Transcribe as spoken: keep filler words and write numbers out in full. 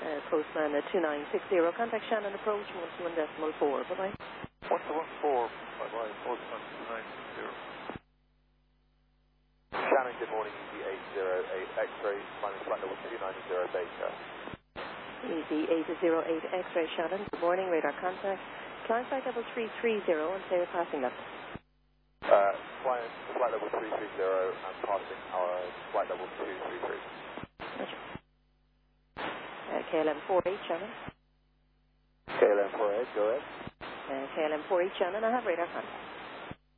Uh, postman uh, two nine six zero. Contact Shannon approach one two one decimal four. Bye bye. one two one four. Bye bye. Postman two nine six zero. Shannon, good morning. E Z eight zero eight X-ray. Climbing flight level two nine zero Baker. E Z eight zero eight X-ray Shannon. Good morning. Radar contact. Climb flight level three three zero and say your passing level. Uh, flight, flight level three three zero and passing our flight level two three three. Roger. Uh, K L M four eight Shannon. K L M four eight, go ahead. Uh, K L M four eight Shannon. I have radar contact.